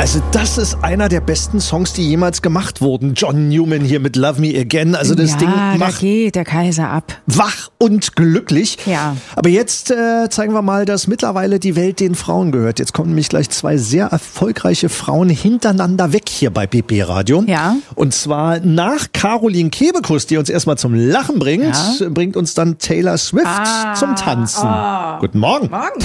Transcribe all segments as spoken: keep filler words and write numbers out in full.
Also das ist einer der besten Songs, die jemals gemacht wurden. John Newman hier mit Love Me Again. Also das ja, Ding da macht geht der Kaiser ab. wach und glücklich. Ja. Aber jetzt äh, zeigen wir mal, dass mittlerweile die Welt den Frauen gehört. Jetzt kommen nämlich gleich zwei sehr erfolgreiche Frauen hintereinander weg hier bei B B Radio. Ja. Und zwar nach Caroline Kebekus, die uns erstmal zum Lachen bringt, Ja. bringt uns dann Taylor Swift Ah, zum Tanzen. oh. Guten Morgen. Morgen.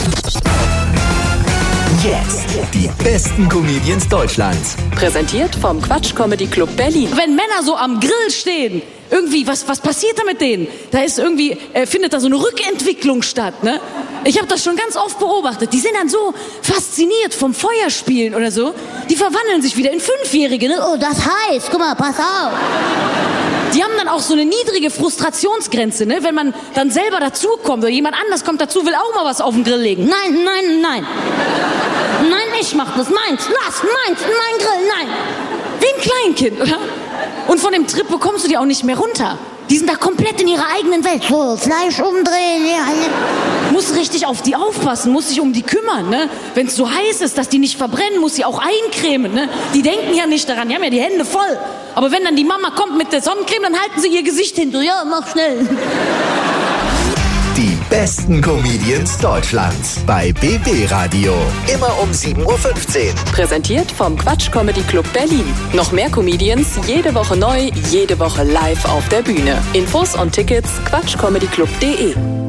Jetzt die besten Comedians Deutschlands. Präsentiert vom Quatsch Comedy Club Berlin. Wenn Männer so am Grill stehen, irgendwie, was, was passiert da mit denen? Da ist irgendwie, äh, findet da so eine Rückentwicklung statt, ne? Ich habe das schon ganz oft beobachtet. Die sind dann so fasziniert vom Feuerspielen oder so. Die verwandeln sich wieder in Fünfjährige, ne? Oh, das heißt, guck mal, pass auf. Die haben dann auch so eine niedrige Frustrationsgrenze, ne? Wenn man dann selber dazukommt oder jemand anders kommt dazu, will auch mal was auf den Grill legen. Nein, nein, nein. Nein, ich mach das. Meins, lass, meins, mein Grill, nein. Wie ein Kleinkind, oder? Und von dem Trip bekommst du die auch nicht mehr runter. Die sind da komplett in ihrer eigenen Welt. So, Fleisch umdrehen, ja, ja. Muss richtig auf die aufpassen, muss sich um die kümmern, ne? Wenn es so heiß ist, dass die nicht verbrennen, muss sie auch eincremen, ne? Die denken ja nicht daran, die haben ja die Hände voll. Aber wenn dann die Mama kommt mit der Sonnencreme, dann halten sie ihr Gesicht hin. So, ja, mach schnell. Die besten Comedians Deutschlands bei B B Radio. Immer um sieben Uhr fünfzehn. Präsentiert vom Quatsch Comedy Club Berlin. Noch mehr Comedians, jede Woche neu, jede Woche live auf der Bühne. Infos und Tickets quatschcomedyclub punkt de.